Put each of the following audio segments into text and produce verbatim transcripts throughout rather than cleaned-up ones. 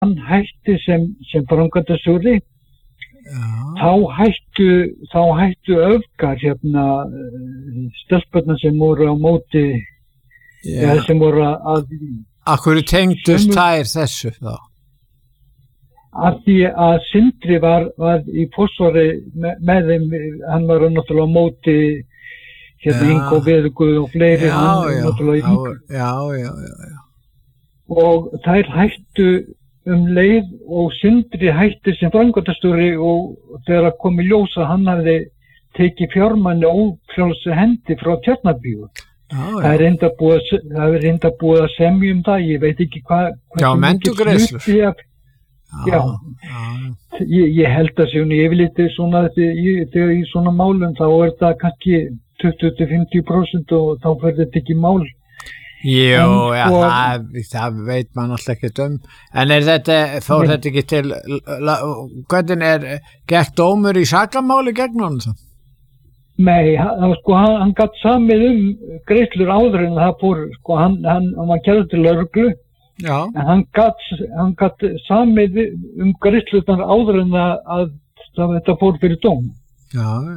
hann hætti sem, sem framkvæmdastjóri, þá hættu, þá hættu öfgar hérna, stelpurnar sem voru á móti, ja, sem voru að... Akkur tengdust þær þessu þá? Af því að Sindri var, var í forsvari með, með þeim, hann var náttúrulega á móti hérna Ingo Veðugu og fleiri, já, hann já, náttúrulega já, já, já, já, já. Og þær hættu um leið og Sindri hætti sem framkvæmdastjóri og þegar kom í ljós að hann hafði tekið fjármanni ófrjálsri hendi frá Tjarnarbíu. Það er reynda búið, það er reynda búið að semja um það, ég veit ekki hvað... Já, mentugreiðslur. Já, já. Ég, ég held að sé hún yfirlítið svona, þegar í svona málum þá er það kannski tuttugu til fimmtíu prósent og þá fyrir þetta ekki mál. Jú, já, það, það veit maður alltaf ekki um. En er þetta, fór þetta ekki til, hvernig er, gekk dómur í sakamáli gegn honum? Nei, hann, sko, hann, hann gatt samið um greiðslur áður en það fór, sko, hann, hann, hann var kærður til lögreglu, en hann gatt, hann gatt samið um greiðslurnar áður en að, að, að þetta fór fyrir dóm. Já, já.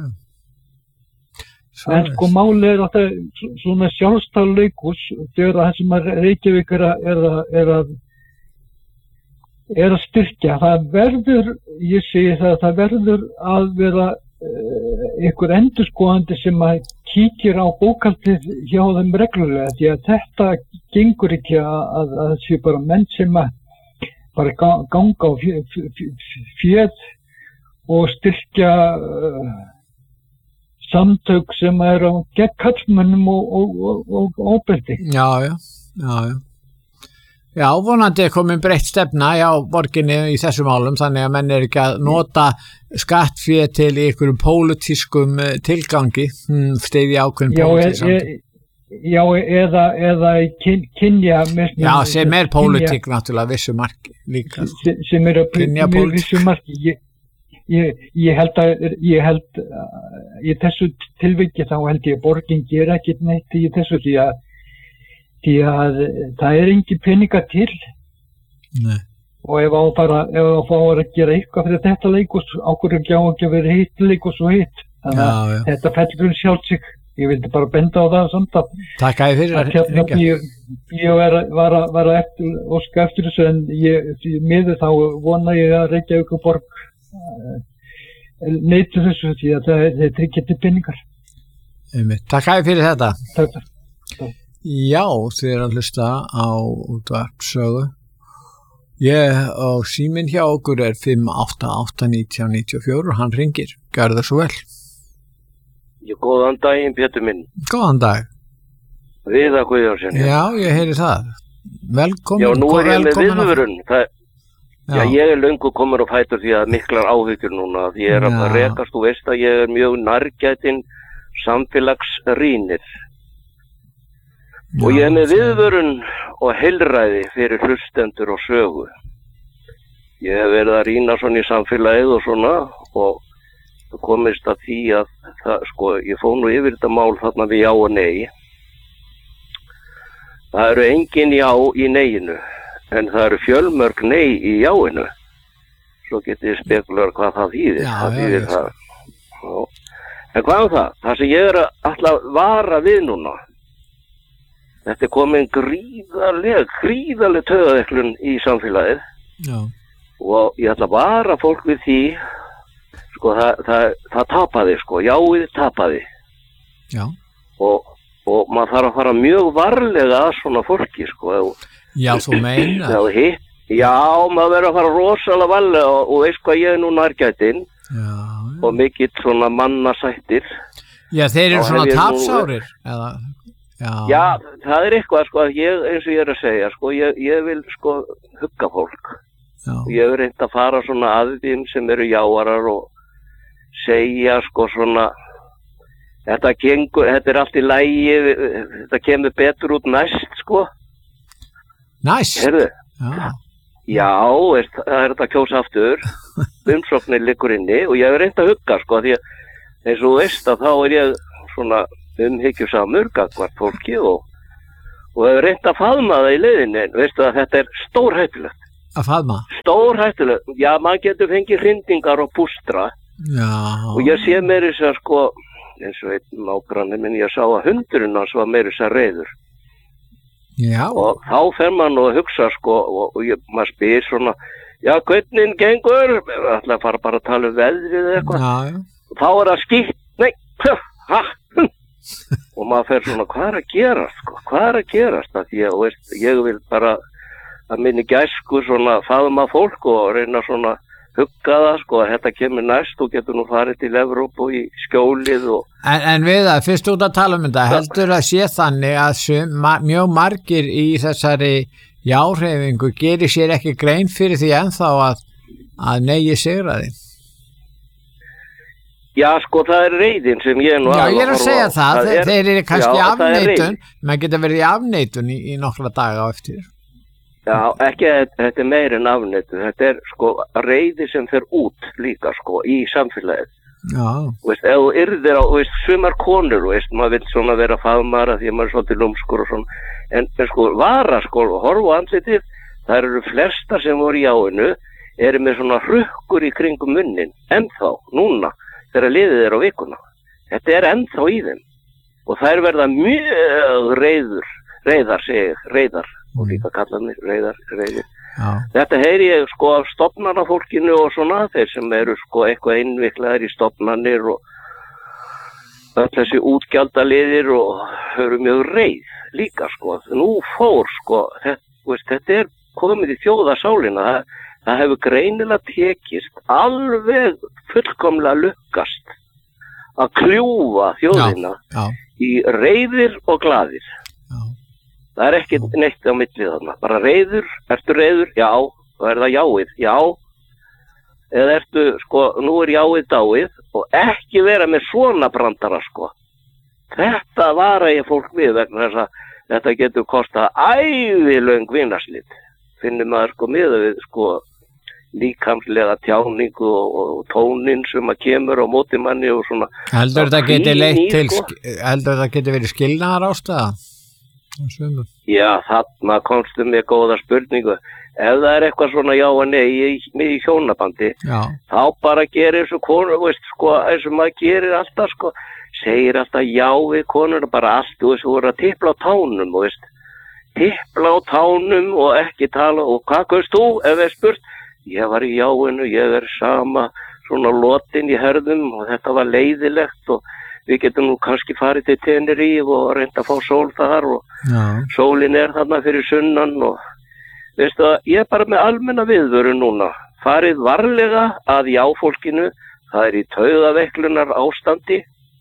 En sko málið er alltaf svona sjálfstæð leikhús þegar það sem að Reykjavík er að, er að, er að, er að styrkja. Það verður, ég segi það, það verður að vera uh, einhver endurskoðandi sem að kíkir á bókhaldið hjá þeim reglulega, því að þetta gengur ekki að, að, að sé bara menn sem að bara ganga á fjöð og styrkja uh, samtök sem er á gegn karlmönnum og, og, og, og ofbeldi. Já, já, já, já. Já, vonandi er komin breytt stefna hjá borginni í þessum málum, þannig að menn er ekki að nota skattfé til í einhverjum pólitískum tilgangi, hm, steyði ákveðin pólitísk. Já, já, eða, eða kyn, kynja... Já, sem er pólitík náttúrulega vissu marki líka. Sem, sem er að vissu marki. Ég, Ég, ég held að, ég held að í þessu tilviki þá held ég að borgin ger ekkert neitt í þessu því að, því að það er engin peninga til. Nei. Og ef á bara, ef á fáir að gera eitthvað fyrir þetta leikus, ákveður ekki á ekki að vera hitt leikus og hitt. Þannig að já, já. Þetta fellur sjálf sig. Ég vildi bara benda á það samt að Takk að þið fyrir að hérna ég, ég var, var, var að eftir, óska eftir þessu en ég, miður þá vona ég að Reykjavík og borg neitu þessu því að það er tryggjandi peningar. Takk að fyrir þetta. Takk. Takk. Já, þið er að hlusta á útvarpssögu. Ég og síminn hjá okkur er fimm átta átta nítján níutíu og fjögur og hann ringir. Gjörðu það svo vel. Já, góðan daginn, Pétur minn. Góðan dag. Viðar Guðjónsson. Já, ég heyri það. Velkomin. Já, nú er ég með viðvörun. Það Já. Já, ég er löngu komin og fætur því að miklar áhyggjur núna, því ég er að rekast, þú veist að ég er mjög nærgætinn samfélagsrýnir. Og ég er með viðvörun og heilræði fyrir hlustendur og sögu. Ég hef verið að rýna svona í samfélagið og svona og það komist að því að það, sko, ég fór nú yfir þetta mál þarna við já og nei. Það eru engin já í neyinu. En það eru fjölmörg nei í jáinu. Svo getið þið spekular hvað það þýðir. Já, það já, þýðir já. það. Já. En hvað er það? Það sem ég er að alltaf vara við núna. Þetta er komin gríðarleg, gríðarleg taugaveikslun í samfélagið. Já. Og ég ætla að vara fólk við því, sko það, það, það tapaði, sko, jáið tapaði. Já. Og, og maður þarf að fara mjög varlega að svona fólki, sko. Já, þú meinar. Já, hitt. Já, maður verður að fara rosalega varlega og, og veist hvað ég er nú nærgætinn. Já, já. Og mikill svona mannasættir. Já, þeir eru Þá svona hef ég nú- tapsárir, eða? Já. Já, það er eitthvað, sko, að ég, eins og ég er að segja, sko, ég, ég vil, sko, hugga fólk. Já. Og ég hef reynt að fara svona að þeim sem eru jáarar og segja, sko, svona, þetta gengur, þetta er allt í lagi, þetta kemur betur út næst, sko. Næst. Heyrðu, Já. já, veist, það er þetta að kjósa aftur, umsóknir liggur inni og ég hef reynt að hugga, sko, því að eins og þú veist að þá er ég svona umhyggjusamur gagnvart fólki og, og hef reynt að faðma það í leiðinni, en veistu að þetta er stórhættulegt. Að faðma? Stórhættuleg, já, maður getur fengið hrindingar og pústra. Já. Og ég sé meiri þess að sko, eins og einn nágranni minn, ég sá að hundurinn hans var meiri þess að reiður. Já. Og þá fer maður nú að hugsa sko, og, og ég, maður spyr svona, já, hvernig gengur? Ætla að fara bara að tala um veðrið eða eitthvað. Já, já. Og þá er það skýtt, nei, ha, og maður fer svona, hvað er að gerast, sko? Hvað er að gerast? Það því að, veist, ég vil bara að minni gæsku svona faðma fólk og reyna svona hugga það, sko, að þetta kemur næst og getur nú farið til Evrópu í skjólið og... En, en við það, fyrst út að tala um þetta, heldur að sé þannig að sum, ma mjög margir í þessari jáhreyfingu gerir sér ekki grein fyrir því ennþá að, að negi sigraði? Já, sko, það er reiðin sem ég nú... Já, ég er að segja það, það er, þeir eru kannski já, afneitun, menn geta verið í afneitun í, í nokkra daga á eftir. Já, ekki, þetta er meir en afneitun, þetta er sko reiði sem fer út líka sko í samfélagið. Já. Veist, ef þú yrðir á, veist, sumar konur, veist, maður vil svona vera faðmara því að maður er svolítið lúmskur og svona, en, en sko vara sko, horfa á andlitið, það eru flestar sem voru í jáinu, eru með svona hrukkur í kringum munnin, ennþá, núna, þegar liðið er á vikuna. Þetta er ennþá í þeim og þær verða mjög reiður, reiðar segir, reiðar. Og líka kallarnir, reyðar, reyðir. Já. Þetta heyri ég sko af stofnanafólkinu og svona, þeir sem eru sko eitthvað innviklaðir í stofnanir og öll þessi útgjaldaliðir og eru mjög reið líka sko. Nú fór sko, þetta, veist, þetta er komið í þjóðasálina, það, það hefur greinilega tekist, alveg fullkomlega lukkast að kljúfa þjóðina já, já. Í reiðir og glaðir. Það er ekki neitt á milli þarna. Bara reiður, ertu reiður? Já. Og er það jáið? Já. Eða ertu, sko, nú er jáið dáið og ekki vera með svona brandara, sko. Þetta vara ég fólk við vegna þess að þetta getur kostað ævilöng vinarslít. Finnir maður sko miða við, sko, líkamslega tjáningu og, og tónin sem að kemur á móti manni og svona. Heldur þetta geti leitt til, sko. heldur þetta geti verið skilnaðar ástæða? Já, þarna komstu með góða spurningu. Ef það er eitthvað svona já og nei í, í hjónabandi, já. Þá bara gerir þessu konur, veist, sko, eins og maður gerir alltaf, sko, segir alltaf já við konur, bara allt, þú veist, þú voru að tippla á tánum, þú veist, tippla á tánum og ekki tala, og hvað kaust þú, ef við spurt, ég var í jáinu, ég er sama, svona lotin í herðum og þetta var leiðilegt og við getum nú kannski farið til Tenerife og reynda að fá sól þar og já. Sólin er þarna fyrir sunnan og veistu að ég er bara með almenna viðvöru núna. Farið varlega að jáfólkinu, það er í taugaveiklunar ástandi.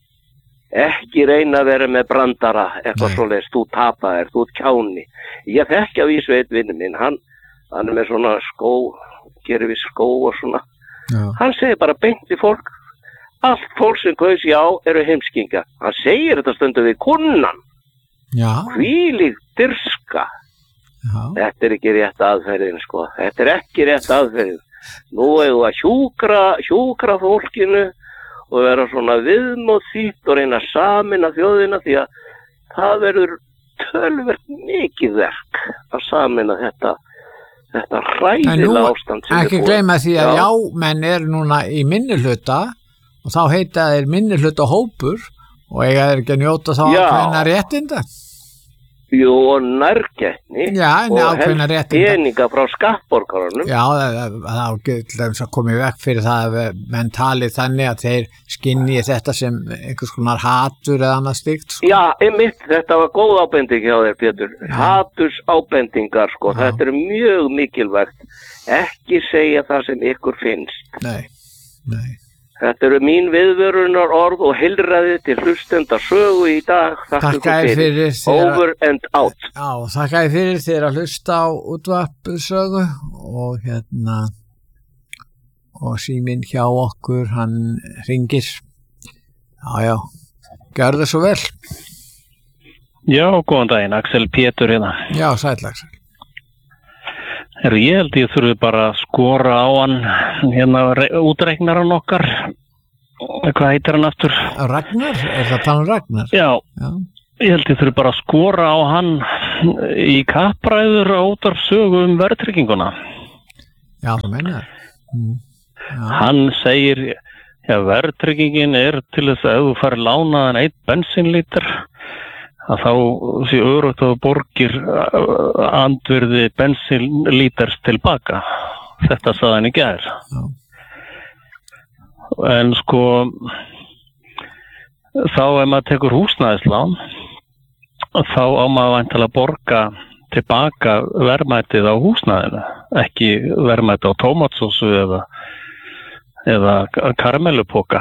Ekki reyna að vera með brandara, eitthvað svoleiðis, þú tapaðir, þú ert kjáni. Ég þekki á vísu einn vinur minn, hann, hann er með svona skó, gerir við skó og svona. Já. Hann segir bara beint í fólk, allt fólk sem kaus já eru heimskinga. Hann segir þetta stundu við kunnan. Já. Hvílík dirska. Já. Þetta er ekki rétt aðferðin, sko. Þetta er ekki rétt aðferðin. Nú hefur að hjúkra, hjúkra fólkinu og vera svona viðmóð þýtt og reyna samin að þjóðina því að það verður tölvert mikið verk að samina þetta, þetta hræðilega ástand sem er búið. Ekki gleyma því að já. Jámenn er núna í minnihluta og þá heita þeir minnihluta hópur og eiga þeir ekki að njóta þá ákveðna réttinda. Jú, og nærgætni og helst peninga frá skattborgarunum. Já, það getur að koma í vekk fyrir það að menn tali þannig að þeir skinni þetta sem einhvers konar hatur eða annað slíkt. Sko. Já, einmitt, þetta var góð ábending hjá þér, Pétur. Já. Haturs ábendingar, sko, Já. Þetta er mjög mikilvægt. Ekki segja það sem ykkur finnst. Nei, nei. Þetta eru mín viðvörunar orð og heilræði til hlustenda sögu í dag. Þakka þér fyrir þér Over and out. Já, þakka þér fyrir þér að hlusta á útvarp sögu og hérna og síminn hjá okkur, hann ringir. Já, já, gjörðu svo vel. Já, góðan daginn, Axel Pétur hérna. Já, sæll Axel. Heru, ég held ég þurfi bara að skora á hann hérna útreiknaran okkar. Hvað heitir hann aftur? Ragnar? Er það talað um Ragnar? Já, Já, ég held ég þurfi bara að skora á hann í kappræður á útvarpssögu um verðtrygginguna. Já, það meina það. Mm. Hann segir, já, verðtryggingin er til þess að ef þú fari lánaðan einn bensínlítur, að þá sé örugt að þú borgir andvirði bensínlíters tilbaka. Þetta sagði hann í gær. Já. En sko, þá ef maður tekur húsnæðislán, þá á maður væntanlega að borga tilbaka verðmætið á húsnæðinu, ekki verðmætið á tómatsósu eða, eða karamellupoka.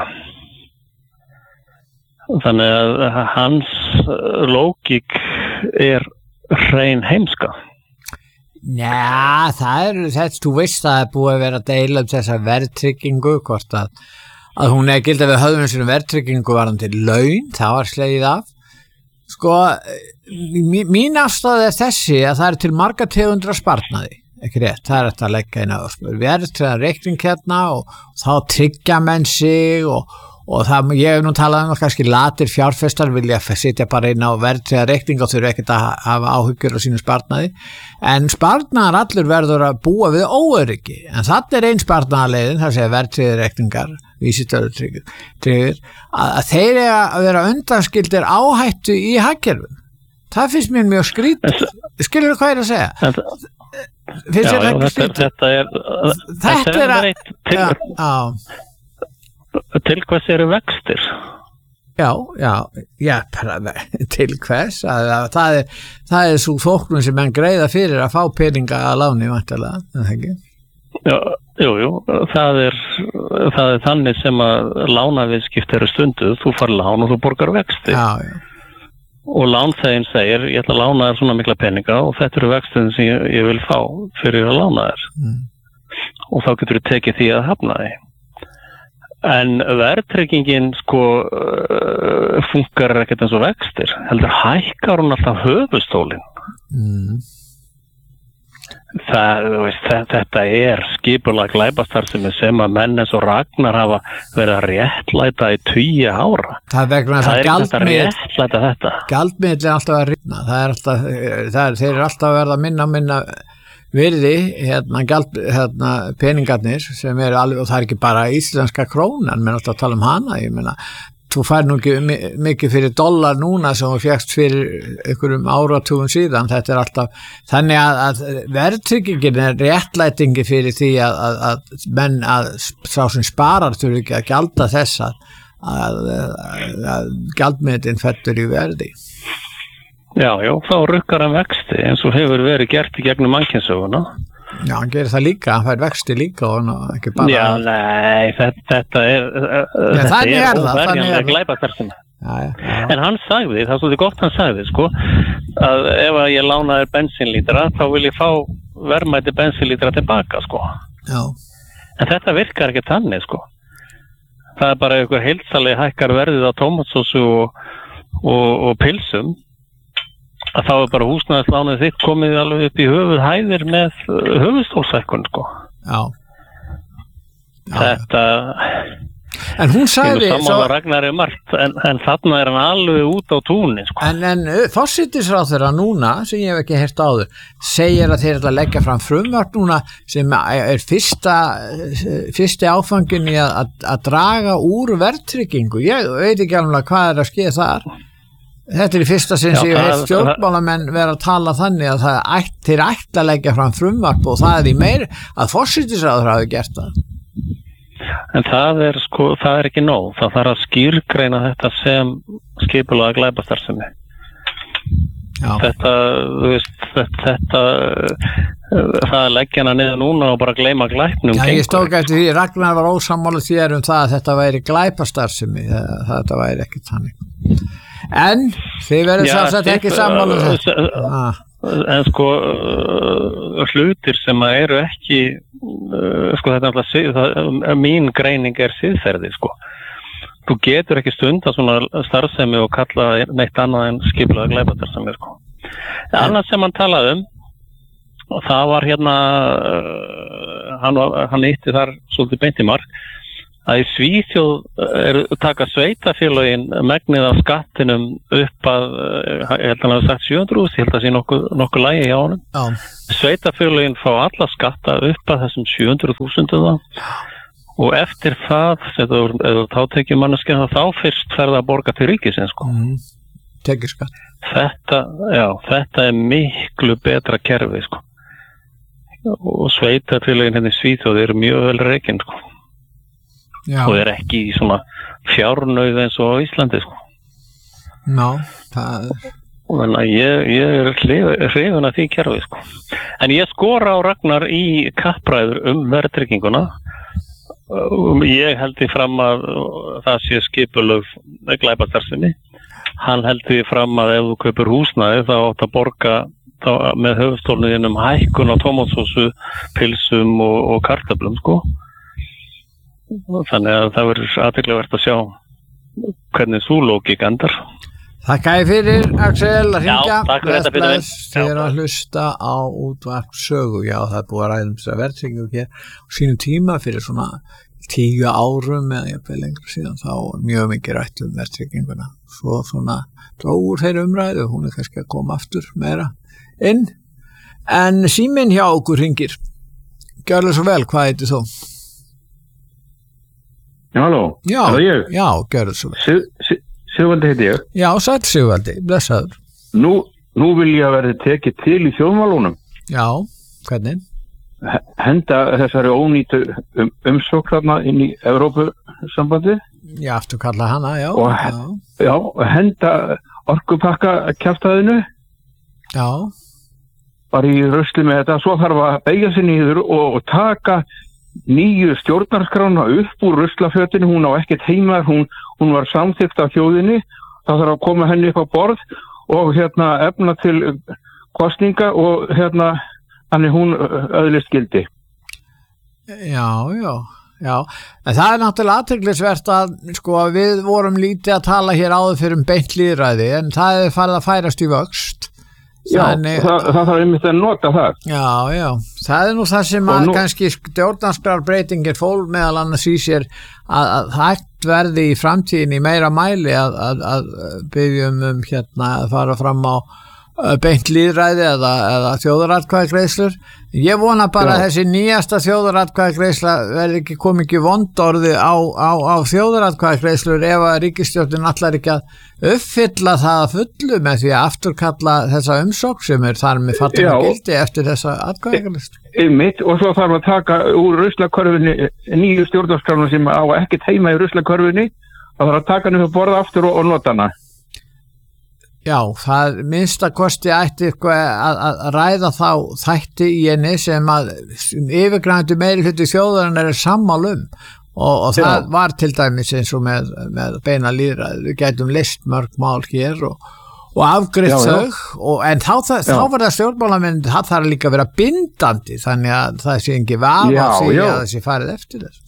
Þannig að hans lógík er hrein heimska. Já, það er, þetta, þú veist að það er búið að vera að deila um þessa verðtryggingu, hvort að, að hún er gild að við höfum eins og verðtryggingu varðandi laun, það var slegið af. Sko, mín afstæð er þessi að það er til marga tegundra sparnaði, ekki rétt, það er þetta að leggja inn á verðtryggðan reikning hérna og, og þá tryggja menn sig og og það, ég hef nú talað um að kannski latir fjárfestar vilja sitja bara inn á verðtryggða reikning og þurfa ekkert að hafa áhyggjur á sínu sparnaði, en sparnaðar allur verður að búa við óöryggi, en þetta er einn sparnaðarleiðin, það segja verðtryggðir reikningar, vísitölutryggðir, að, að þeir eru að vera undanskildir áhættu í hagkerfinu. Það finnst mér mjög skrítið. Skilur þú hvað ég er að segja? Finnst þér það ekki skrítið? Þetta er, þetta er að, til, já, já. Til hvers eru vextir? Já, já, já, bara til hvers, að, að, það er, það er svo þóknum sem menn greiða fyrir að fá peninga að láni vantarlega, er það ekki? Já, jú, jú, það er, það er þannig sem að lánaviðskipti eru stunduð, þú far lán og þú borgar vexti. Já, já. Og lánþeginn segir, ég ætla að lána þér svona mikla peninga og þetta eru vextin sem ég, ég vil fá fyrir að lána þér. Mm. Og þá getur þú tekið því að hafna því. En verðtryggingin sko uh, funkar ekkert eins og vextir, heldur hækkar hún alltaf höfuðstólinn. Mm. Það, veist, þetta er skipulag glæpastarfsemi sem að menn eins og Ragnar hafa verið að réttlæta í tugi ára. Það er vegna þess að gjaldmiðill gjaldmiðill er alltaf að rýna, það er alltaf, það er, þeir eru alltaf að verða minna minna virði, hérna, gjald, hérna peningarnir sem eru alveg, og það er ekki bara íslenska krónan, menn alltaf að tala um hana, ég meina, þú fær nú ekki mikið fyrir dollar núna sem þú fékkst fyrir einhverjum áratugum síðan, þetta er alltaf, þannig að, að verðtryggingin er réttlætingi fyrir því að, að, að menn að sá sem sparar þurfi ekki að gjalda þess að, að, að, að gjaldmiðillinn fellur í verði. Já, já, þá rukkar hann vexti eins og hefur verið gert í gegnum mannkynssöguna. Já, hann gerir það líka, hann fær vexti líka og ekki bara... Já, nei, þetta, þetta er, já, þetta er óverjanlega glæpastarfsemi. En hann sagði, það er svolítið gott hann sagði, sko, að ef ég lána þér bensínlítra, þá vil ég fá verðmæti bensínlítra tilbaka, sko. Já. En þetta virkar ekki þannig, sko. Það er bara einhver heildsali hækkar verðið á tómatsósu og, og, og pilsum, að þá er bara húsnæðislánið þitt komið alveg upp í höfuð hæðir með höfuðstólshækkun, sko. Já. Já. Þetta... En hún sagði... Sammála Ragnar er margt, en, en þarna er hann alveg út á túnin, sko. En, en forsætisráðherra núna, sem ég hef ekki heyrt áður, segir að þeir ætla að leggja fram frumvarp núna sem er fyrsta, fyrsti áfangin í að, að draga úr verðtryggingu. Ég veit ekki alveg hvað er að skeið þar. Þetta er í fyrsta sinn sem ég hef heilt stjórnmálamenn vera að tala þannig að það ætt, þeir ætla að leggja fram frumvarp og það er í meir að forsætisráðherra hafi gert það. En það er sko, það er ekki nóg. Það þarf að skýrgreina þetta sem skipulaga glæpastarfsemi. Já. Þetta, þú veist, þetta, þetta það að leggja hana niður núna og bara gleyma glæpnum. Já, ég stók eftir því, Ragnar var ósammála þér um það að þetta væri glæpastarfsemi, þetta væri ekki þannig. En þið verður sjálfsagt ekki sammála um þetta. Ah. En sko hlutir sem eru ekki, sko þetta er alltaf, mín greining er siðferði, sko. Þú getur ekki stunda svona starfsemi og kalla neitt annað en skipulaga glæpastarfsemi, sko. Annað sem hann talaði um, og það var hérna, hann, hann ítti þar svolítið beint í mark, að í Svíþjóð er taka sveitafélögin megnið af skattinum upp að, ég held að hann hafi sagt sjö hundruð þúsund, ég held að sé nokkuð, nokkuð lægi hjá honum. Já. Sveitafélögin fá alla skatta upp að þessum sjö hundruð þúsund og eftir það, eða þá tekið manneskina, þá fyrst ferða að borga til ríkisins, sko. Mm. Tekið skatt. Þetta, já, þetta er miklu betra kerfi, sko. Og sveitafélögin henni Svíþjóð eru mjög vel rekin, sko. Já. Og er ekki í svona fjárnauð eins og á Íslandi, sko. Ná, það er... Og þannig að ég, ég er hrifin af því kerfi, sko. En ég skora á Ragnar í kappræður um verðtrygginguna. Ég held því fram að það sé skipulög glæpastarfsemi. Hann held því fram að ef þú kaupir húsnæði þá átt að borga þá, með höfuðstólnum um hækkun á tómatsósu, pilsum og, og kartöflum, sko. Þannig að það verður athyglisvert að sjá hvernig sú lógík endar. Þakka ég fyrir, Axel, að hringja. Já, takk fyrir þetta fyrir mig. Þið er að hlusta á útvarp sögu. Já, það er búið að ræða um þess að verðtryggingu hér á sínum tíma fyrir svona tíu árum eða jafnvel lengur síðan þá mjög mikið rætt um verðtrygginguna. Svo svona drógur þeirra umræðu, hún er kannski að koma aftur meira inn. En síminn hjá okkur hringir. Gjörðu svo vel, hvað heitir þú? Já, halló, já, er það ég? Já, gjörðu svo vel. Sig, sig, Sigvaldi heiti ég. Já, sæll Sigvaldi, blessaður. Nú, nú vil ég að verði tekið til í þjóðmálunum. Já, hvernig? Henda þessari ónýtu um, umsókn þarna inn í Evrópusambandi. Já, aftur kalla hana, já. Og já, já henda orkupakka kjaftaðinu. Já. Bara í rusli með þetta, svo þarf að beygja sig niður og, og taka nýju stjórnarskrána upp úr ruslafötinu, hún á ekkert heima, hún, hún var samþykkt af þjóðinni, það þarf að koma henni upp á borð og hérna efna til kosninga og hérna þannig hún öðlist gildi. Já, já, já, en það er náttúrulega athyglisvert að sko við vorum lítið að tala hér áður fyrir um beint lýðræði en það er farið að færast í vöxt. Já, Þannig, það, það þarf einmitt að nota það. Já, já, það er nú það sem að nú, kannski stjórnarskrárbreytingin fól meðal annars í sér að, að hægt verði í framtíðinni meira mæli að, að, að byggjum um hérna að fara fram á beint lýðræði eða, eða þjóðaratkvæðagreiðslur. Ég vona bara að þessi nýjasta þjóðaratkvæðagreiðsla verði ekki komið ekki vondorði á, á, á þjóðaratkvæðagreiðslur ef að ríkisstjórnin allar ekki að uppfylla það að fullu með því að afturkalla þessa umsókn sem er þar með fallin að gildi eftir þessa atkvæðagreiðslu. Einmitt, og svo þarf að taka úr ruslakörfunni nýju stjórnarskrána sem á ekkert heima í ruslakörfunni og þarf að taka henni fyrir borða aftur og, og nota hana. Já, það minnsta kosti ætti eitthvað að, að ræða þá þætti í henni sem að yfirgrændu meiri hluti þjóðarinnar er sammálum og, og það var til dæmis eins og með, með beina lýðræði, við gætum list mörg mál hér og, og afgreitt þau, og, en þá, það, þá var það stjórnmálamenn, það þarf líka að vera bindandi þannig að það sé ekki vafa á sig að það sé farið eftir þess.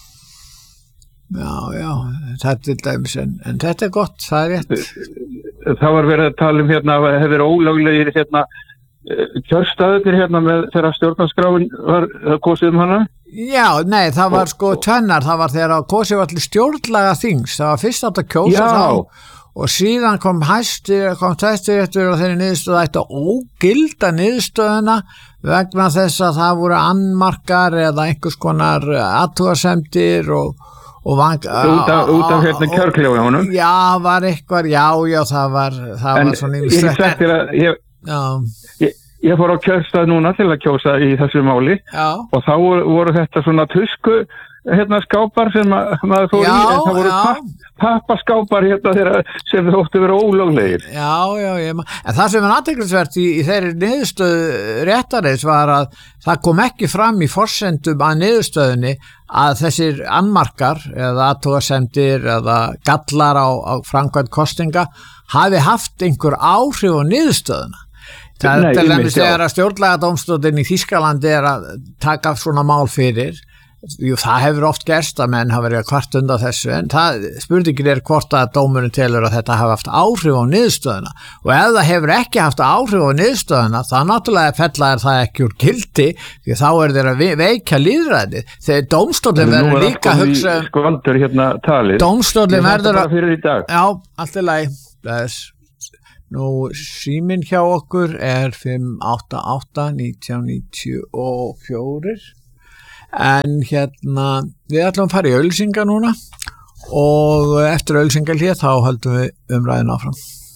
Já, já, þetta er til dæmis, en, en þetta er gott, það er rétt. Það var verið að tala um hérna, hefur verið ólöglegir hérna, kjörstaðir hérna með þegar stjórnarskráin var kosið um hana? Já, nei, það var sko tvennar, það var þegar kosið var til stjórnlaga þings, það var fyrst átt að kjósa já. þá og síðan kom hæstir, kom tæstir eftir og þeirri niðurstöðu ætti að ógilda niðurstöðuna vegna þess að það voru annmarkar eða einhvers konar athugasemdir og og vang, út af, út af hérna kjörkljóði honum. Já, var eitthvað, já, já, það var það en var svona ég hef sagt þér að ég, ég, ég fór á kjörstað núna til að kjósa í þessu máli já. Og þá voru, voru þetta svona tusku hérna skápar sem að, maður fór já, í en það voru papp, pappaskápar hérna þeirra sem þau óttu vera ólöglegir. Já, já, ég, en það sem er athyglisvert í, í þeirri niðurstöðu réttarins var að það kom ekki fram í forsendum að niðurstöðunni að þessir annmarkar eða athugasemdir eða gallar á, á framkvæmd kosninga hafi haft einhver áhrif á niðurstöðuna. Það er til dæmis þegar að stjórnlagadómstóllinn í Þýskalandi er að taka svona mál fyrir jú, það hefur oft gerst að menn hafa verið að kvart undan þessu en það, spurningin er hvort að dómurinn telur að þetta hafa haft áhrif á niðurstöðuna og ef það hefur ekki haft áhrif á niðurstöðuna þá náttúrulega fellaðir það ekki úr gildi því þá er þeir að veikja lýðræðið þegar dómstóllinn verður líka að hugsa skvaldur hérna talið dómstóllinn verður að fyrir í dag já, allt í lagi bless. Nú síminn hjá okkur er fimm átta átta nítján níutíu og fjögur en hérna við ætlum að fara í auglýsingar núna og eftir auglýsingar hér þá höldum við umræðin áfram.